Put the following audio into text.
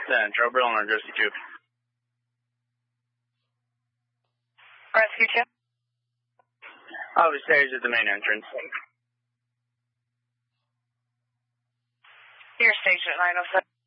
Central, Berlin, Jersey 2. Rescue 2. I'll be staged at the main entrance. You're staged at 907.